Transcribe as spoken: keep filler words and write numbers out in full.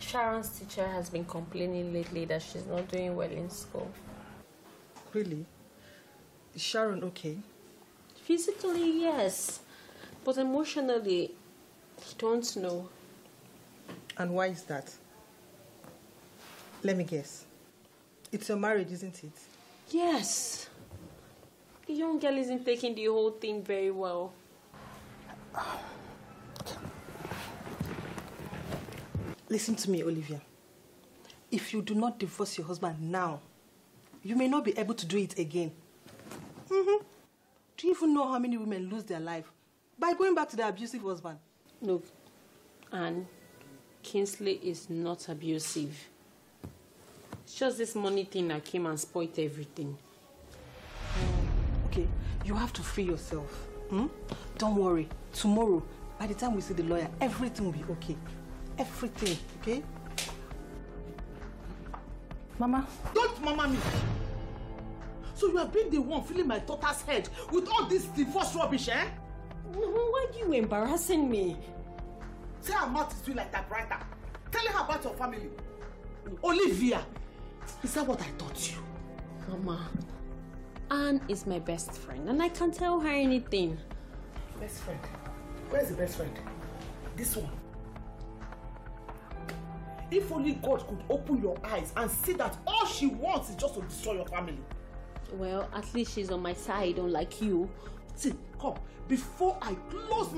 Sharon's teacher has been complaining lately that she's not doing well in school. Really? Is Sharon okay? Physically, yes. But emotionally, I don't know. And why is that? Let me guess. It's your marriage, isn't it? Yes. The young girl isn't taking the whole thing very well. Listen to me, Olivia. If you do not divorce your husband now, you may not be able to do it again. Mm-hmm. Do you even know how many women lose their life by going back to their abusive husband? Look, Anne, Kingsley is not abusive. It's just this money thing that came and spoiled everything. Okay, you have to free yourself. Hmm? Don't worry. Tomorrow, by the time we see the lawyer, everything will be okay. Everything, okay? Mama. Don't mama me! So you have been the one filling my daughter's head with all this divorce rubbish, eh? Why are you embarrassing me? Say her mouth is sweet like that writer. Tell her about your family. Olivia! Is that what I taught you? Mama, Anne is my best friend and I can't tell her anything. Best friend? Where's the best friend? This one. If only God could open your eyes and see that all she wants is just to destroy your family. Well, at least she's on my side, unlike you. See, come, before I close my